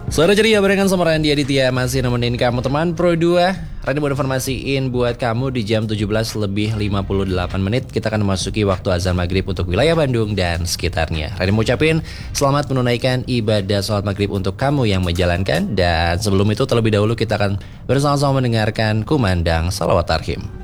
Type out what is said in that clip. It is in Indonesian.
Sore ceria barengan sama Randy Aditya. Masih nemenin kamu teman Pro 2. Randy mau informasiin buat kamu di jam 17 lebih 58 menit kita akan memasuki waktu azan maghrib untuk wilayah Bandung dan sekitarnya. Randy mau ucapin selamat menunaikan ibadah sholat maghrib untuk kamu yang menjalankan. Dan sebelum itu terlebih dahulu kita akan bersama-sama mendengarkan kumandang salawat tarhim.